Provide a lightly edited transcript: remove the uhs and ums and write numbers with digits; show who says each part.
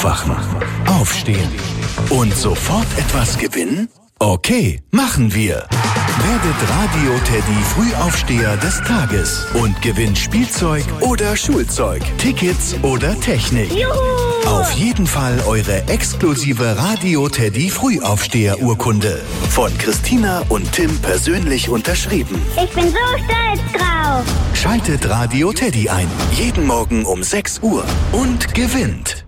Speaker 1: Aufwachen, Aufstehen und sofort etwas gewinnen? Okay, machen wir. Werdet Radio Teddy Frühaufsteher des Tages und gewinnt Spielzeug oder Schulzeug, Tickets oder Technik.
Speaker 2: Juhu!
Speaker 1: Auf jeden Fall eure exklusive Radio Teddy Frühaufsteher-Urkunde. Von Christina und Tim persönlich unterschrieben.
Speaker 2: Ich bin so stolz drauf.
Speaker 1: Schaltet Radio Teddy ein. Jeden Morgen um 6 Uhr und gewinnt.